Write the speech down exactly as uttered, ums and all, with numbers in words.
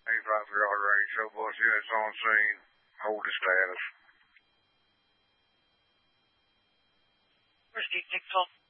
eight five three Hard Range, show bus units on scene. Hold the status. Whiskey six twelve.